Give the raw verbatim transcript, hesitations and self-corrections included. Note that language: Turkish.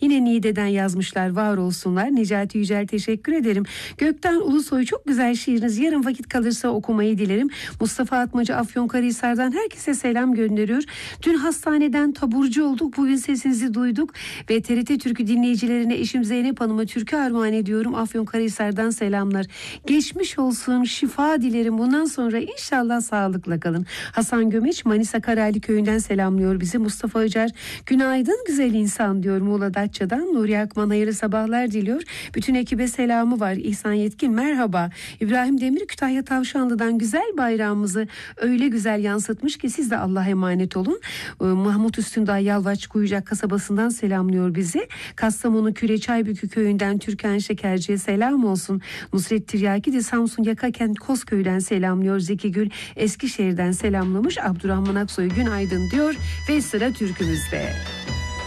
Yine Niğde'den yazmışlar, var olsunlar. Necati Yücel, teşekkür ederim. Gökten Ulusoy, çok güzel şiiriniz. Yarın vakit kalırsa okumayı dilerim. Mustafa Atmacı Afyonkarahisar'dan herkese selam gönderiyor. Dün hastaneden taburcu olduk. Bugün sesinizi duyduk. Ve T R T Türkü dinleyicilerine eşim Zeynep Hanım'a türkü armağan ediyorum. Afyonkarahisar'dan selamlar. Geçmiş olsun, şifa dilerim. Bundan sonra inşallah sağlıkla kalın. Hasan Gömeç Manisa Karali Köyü'nden selamlıyor bizi. Mustafa Öcer, günaydın güzel insan diyor Muğla Datça'dan. Nuri Akman hayırlı sabahlar diliyor. Bütün ekibe selamı var. İhsan Yetkin merhaba. İbrahim Demir Kütahya Tavşanlı'dan güzel bayrağımızı öyle güzel yansıtmış ki siz de Allah'a emanet olun. Ee, Mahmut Üstündağ Yalvaç Kuyucak kasabasından selamlıyor bizi. Kastamonu Küre Çaybükü Köyü'nden Türkan Şekerci'ye selam olsun. Nusret Tiryaki de Samsun Yakakent Kozköy'den selamlıyor. Zeki Gül Eskişehir'den selamlamış. Abdurrahman Aksoy günaydın diyor ve sıra türkümüzde.